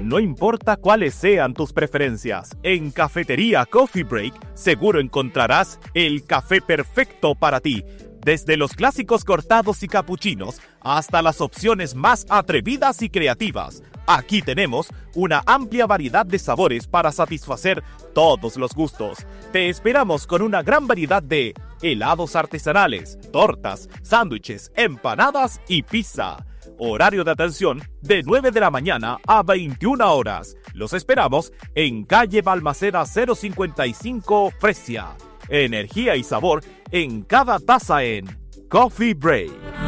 No importa cuáles sean tus preferencias, en Cafetería Coffee Break seguro encontrarás el café perfecto para ti. Desde los clásicos cortados y capuchinos hasta las opciones más atrevidas y creativas. Aquí tenemos una amplia variedad de sabores para satisfacer todos los gustos. Te esperamos con una gran variedad de helados artesanales, tortas, sándwiches, empanadas y pizza. Horario de atención de 9 de la mañana a 21 horas. Los esperamos en calle Balmaceda 055 Fresia. Energía y sabor en cada taza en Coffee Break.